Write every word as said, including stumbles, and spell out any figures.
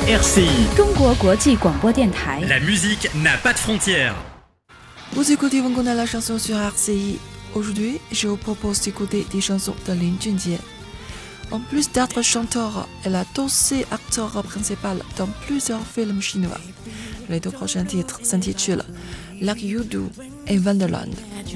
R C I. 中国国际广播电台。 La musique n'a pas de frontières. Vous écoutez Wangona la chanson sur R C I. Aujourd'hui, je vous propose d'écouter des chansons de Lin Junjie. En plus d'être chanteur, elle a aussi acteur principal dans plusieurs films chinois. Les deux prochains titres s'intitulent Like You Do et Wonderland.